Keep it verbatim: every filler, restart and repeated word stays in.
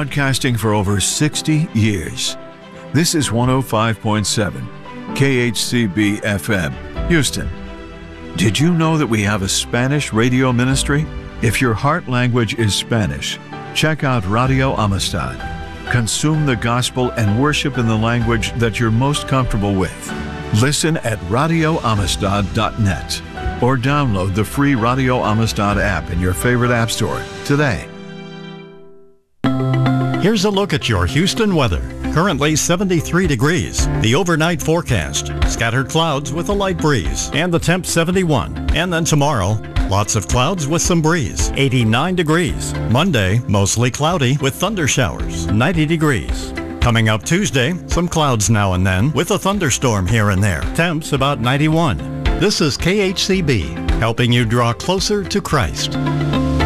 broadcasting for over sixty years. This is one oh five point seven K H C B F M, Houston. Did you know that we have a Spanish radio ministry? If your heart language is Spanish, check out Radio Amistad. Consume the gospel and worship in the language that you're most comfortable with. Listen at radio amistad dot net or download the free Radio Amistad app in your favorite app store today. Here's a look at your Houston weather. Currently seventy-three degrees. The overnight forecast, scattered clouds with a light breeze, and the temp seventy-one. And then tomorrow, lots of clouds with some breeze, eighty-nine degrees. Monday, mostly cloudy with thunder showers, ninety degrees. Coming up Tuesday, some clouds now and then with a thunderstorm here and there. Temps about ninety-one. This is K H C B, helping you draw closer to Christ.